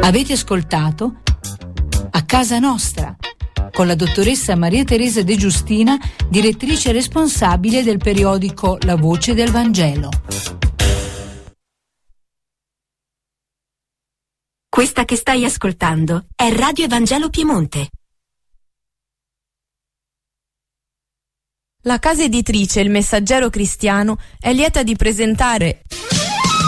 Avete ascoltato A Casa Nostra con la dottoressa Maria Teresa De Giustina, direttrice responsabile del periodico La Voce del Vangelo. Questa che stai ascoltando è Radio Evangelo Piemonte. La casa editrice Il Messaggero Cristiano è lieta di presentare